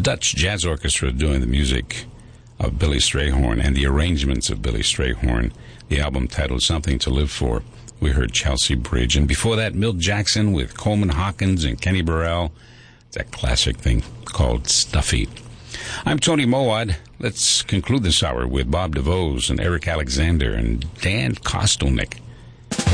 Dutch Jazz Orchestra doing the music of Billy Strayhorn and the arrangements of Billy Strayhorn. The album titled Something to Live For. We heard Chelsea Bridge, and before that, Milt Jackson with Coleman Hawkins and Kenny Burrell. That classic thing called Stuffy. I'm Tony Mowat. Let's conclude this hour with Bob DeVos and Eric Alexander and Dan Kostelnick.